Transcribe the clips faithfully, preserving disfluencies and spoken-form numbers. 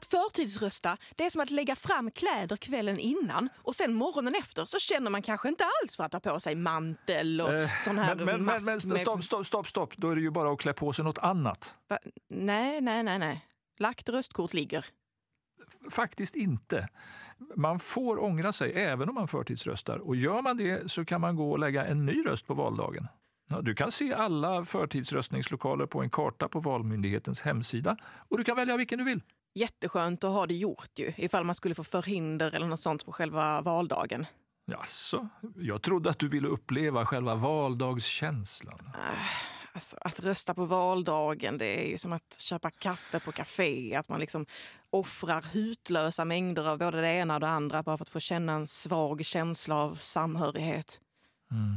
Att förtidsrösta, det är som att lägga fram kläder kvällen innan och sen morgonen efter så känner man kanske inte alls för att ta på sig mantel och eh, sån här men, men, mask. Men, men stopp, stopp, stopp, stopp. Då är det ju bara att klä på sig något annat. Va? Nej, nej, nej, nej. Lagt röstkort ligger. Faktiskt inte. Man får ångra sig även om man förtidsröstar. Och gör man det så kan man gå och lägga en ny röst på valdagen. Ja, du kan se alla förtidsröstningslokaler på en karta på Valmyndighetens hemsida. Och du kan välja vilken du vill. Jätteskönt att ha det gjort ju, ifall man skulle få förhinder eller något sånt på själva valdagen. Jaså, jag trodde att du ville uppleva själva valdagskänslan. Äh, alltså, att rösta på valdagen, det är ju som att köpa kaffe på café. Att man liksom offrar hutlösa mängder av både det ena och det andra bara för att få känna en svag känsla av samhörighet. Mm.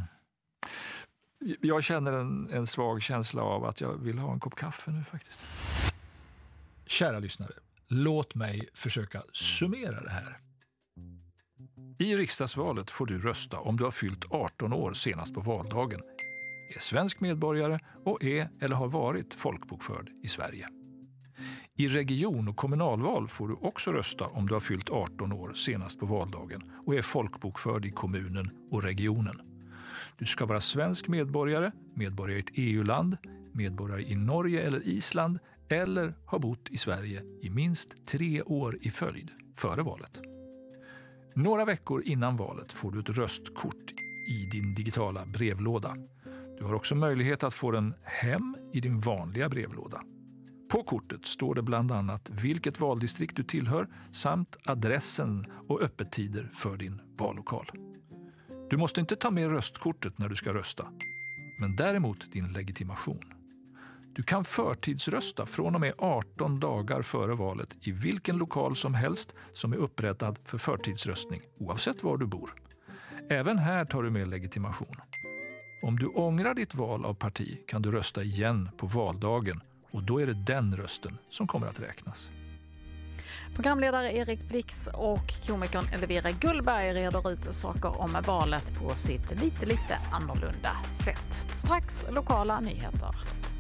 Jag känner en, en svag känsla av att jag vill ha en kopp kaffe nu faktiskt. Kära lyssnare, låt mig försöka summera det här. I riksdagsvalet får du rösta om du har fyllt arton år senast på valdagen, är svensk medborgare och är eller har varit folkbokförd i Sverige. I region- och kommunalval får du också rösta om du har fyllt arton år senast på valdagen och är folkbokförd i kommunen och regionen. Du ska vara svensk medborgare, medborgare i ett E U-land, medborgare i Norge eller Island eller ha bott i Sverige i minst tre år i följd före valet. Några veckor innan valet får du ett röstkort i din digitala brevlåda. Du har också möjlighet att få den hem i din vanliga brevlåda. På kortet står det bland annat vilket valdistrikt du tillhör samt adressen och öppettider för din vallokal. Du måste inte ta med röstkortet när du ska rösta, men däremot din legitimation. Du kan förtidsrösta från och med arton dagar före valet i vilken lokal som helst som är upprättad för förtidsröstning, oavsett var du bor. Även här tar du med legitimation. Om du ångrar ditt val av parti kan du rösta igen på valdagen och då är det den rösten som kommer att räknas. Programledare Erik Blix och komikern Elvira Gullberg reder ut saker om valet på sitt lite, lite annorlunda sätt. Strax lokala nyheter.